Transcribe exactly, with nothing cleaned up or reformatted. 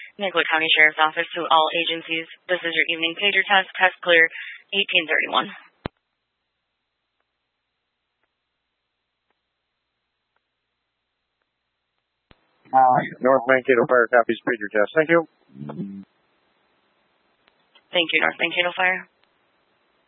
Nicollet County Sheriff's Office to all agencies. This is your evening pager test. Test clear, eighteen thirty-one. Uh, North Mankato Fire copies pager test. Thank you. Thank you, North Mankato Fire.